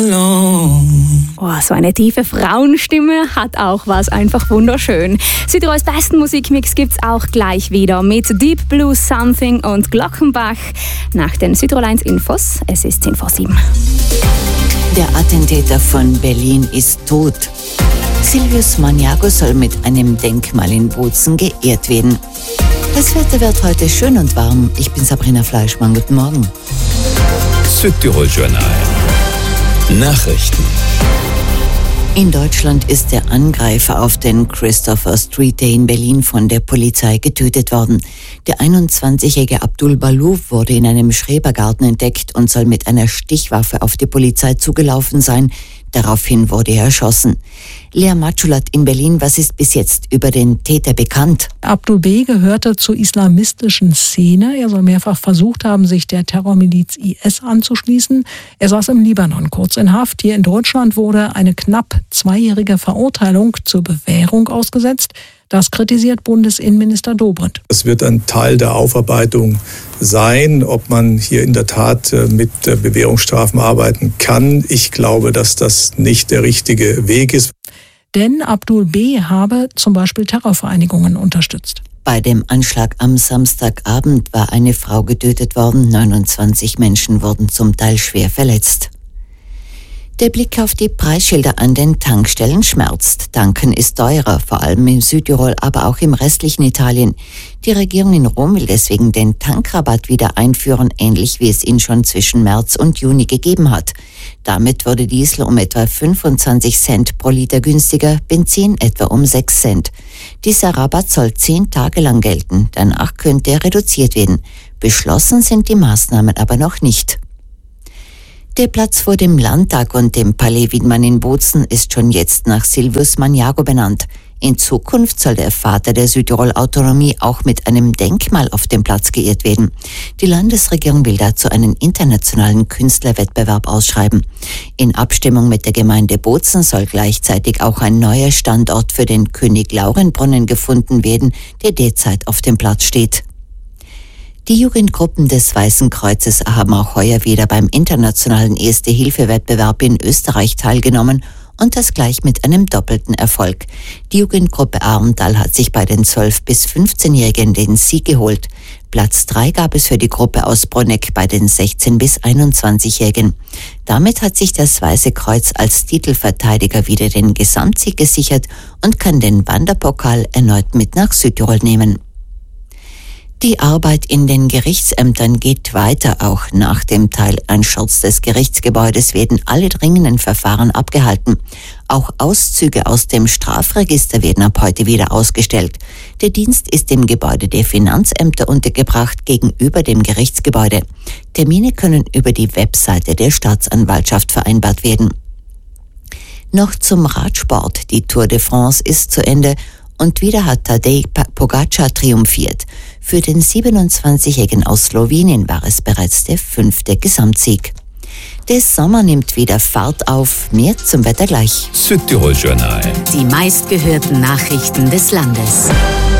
Oh, so eine tiefe Frauenstimme hat auch was, einfach wunderschön. Südtirols besten Musikmix gibt's auch gleich wieder mit Deep Blue Something und Glockenbach. Nach den Südtirol 1 Infos, es ist 7:10. Der Attentäter von Berlin ist tot. Silvius Maniago soll mit einem Denkmal in Bozen geehrt werden. Das Wetter wird heute schön und warm. Ich bin Sabrina Fleischmann. Guten Morgen. Südtirol Journal. Nachrichten. In Deutschland ist der Angreifer auf den Christopher Street Day in Berlin von der Polizei getötet worden. Der 21-jährige Abdul Balou wurde in einem Schrebergarten entdeckt und soll mit einer Stichwaffe auf die Polizei zugelaufen sein. Daraufhin wurde er erschossen. Lea Matschulat in Berlin, was ist bis jetzt über den Täter bekannt? Abdul B. gehörte zur islamistischen Szene. Er soll mehrfach versucht haben, sich der Terrormiliz IS anzuschließen. Er saß im Libanon kurz in Haft. Hier in Deutschland wurde eine knapp 2-jährige Verurteilung zur Bewährung ausgesetzt. Das kritisiert Bundesinnenminister Dobrindt. Es wird ein Teil der Aufarbeitung sein, ob man hier in der Tat mit Bewährungsstrafen arbeiten kann. Ich glaube, dass das nicht der richtige Weg ist. Denn Abdul B. habe zum Beispiel Terrorvereinigungen unterstützt. Bei dem Anschlag am Samstagabend war eine Frau getötet worden. 29 Menschen wurden zum Teil schwer verletzt. Der Blick auf die Preisschilder an den Tankstellen schmerzt. Tanken ist teurer, vor allem in Südtirol, aber auch im restlichen Italien. Die Regierung in Rom will deswegen den Tankrabatt wieder einführen, ähnlich wie es ihn schon zwischen März und Juni gegeben hat. Damit wurde Diesel um etwa 25 Cent pro Liter günstiger, Benzin etwa um 6 Cent. Dieser Rabatt soll 10 Tage lang gelten, danach könnte er reduziert werden. Beschlossen sind die Maßnahmen aber noch nicht. Der Platz vor dem Landtag und dem Palais Wiedmann in Bozen ist schon jetzt nach Silvius Maniago benannt. In Zukunft soll der Vater der Südtirol-Autonomie auch mit einem Denkmal auf dem Platz geehrt werden. Die Landesregierung will dazu einen internationalen Künstlerwettbewerb ausschreiben. In Abstimmung mit der Gemeinde Bozen soll gleichzeitig auch ein neuer Standort für den König-Lauren-Brunnen gefunden werden, der derzeit auf dem Platz steht. Die Jugendgruppen des Weißen Kreuzes haben auch heuer wieder beim internationalen Erste-Hilfe-Wettbewerb in Österreich teilgenommen und das gleich mit einem doppelten Erfolg. Die Jugendgruppe Armtal hat sich bei den 12- bis 15-Jährigen den Sieg geholt. Platz 3 gab es für die Gruppe aus Bruneck bei den 16- bis 21-Jährigen. Damit hat sich das Weiße Kreuz als Titelverteidiger wieder den Gesamtsieg gesichert und kann den Wanderpokal erneut mit nach Südtirol nehmen. Die Arbeit in den Gerichtsämtern geht weiter. Auch nach dem Teileinsturz des Gerichtsgebäudes werden alle dringenden Verfahren abgehalten. Auch Auszüge aus dem Strafregister werden ab heute wieder ausgestellt. Der Dienst ist im Gebäude der Finanzämter untergebracht gegenüber dem Gerichtsgebäude. Termine können über die Webseite der Staatsanwaltschaft vereinbart werden. Noch zum Radsport. Die Tour de France ist zu Ende und wieder hat Tadej Pogačar triumphiert. Für den 27-Jährigen aus Slowenien war es bereits der 5. Gesamtsieg. Der Sommer nimmt wieder Fahrt auf. Mehr zum Wetter gleich. Südtirol Journal. Die meistgehörten Nachrichten des Landes.